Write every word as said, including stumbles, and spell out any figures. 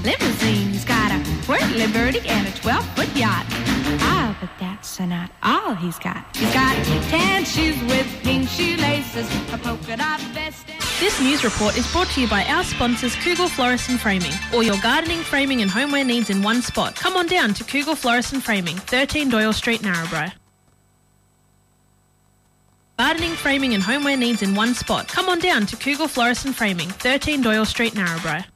limousine. He's got a whirly birdie and a twelve-foot yacht. Ah, but that's not all he's got. He's got tan shoes with pink shoelaces, a polka dot vest. And... This news report is brought to you by our sponsors Kugel Florist and Framing. All your gardening, framing and homeware needs in one spot. Come on down to Kugel Florist and Framing, thirteen Doyle Street, Narrabri. Gardening, framing and homeware needs in one spot. Come on down to Kugel Florist and Framing, thirteen Doyle Street, Narrabri.